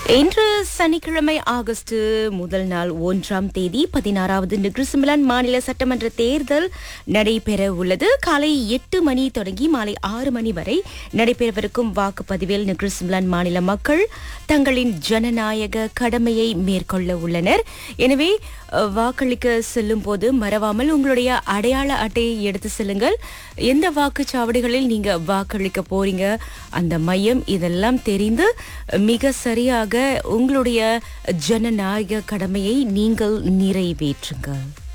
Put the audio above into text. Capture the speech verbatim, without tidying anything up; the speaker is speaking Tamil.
இன்று சனிக்கிழமை ஆகஸ்ட் முதல் நாள் ஒன்றாம் தேதி பதினாறாவது நிகிருசிமிலான் மாநில சட்டமன்ற தேர்தல் நடைபெற உள்ளது. காலை எட்டு மணி தொடங்கி மாலை ஆறு மணி வரை நடைபெறவிருக்கும் வாக்குப்பதிவில் நிகிருசிமிலான் மாநில மக்கள் தங்களின் ஜனநாயக கடமையை மேற்கொள்ள உள்ளனர். எனவே வாக்களிக்க செல்லும் போது மறவாமல் உங்களுடைய அடையாள அட்டையை எடுத்து செல்லுங்கள். எந்த வாக்குச்சாவடிகளில் நீங்க வாக்களிக்க போறீங்க, அந்த மையம் இதெல்லாம் தெரிந்து மிக சரியாக உங்களுடைய ஜனநாயக கடமையை நீங்கள் நிறைவேற்றுங்கள்.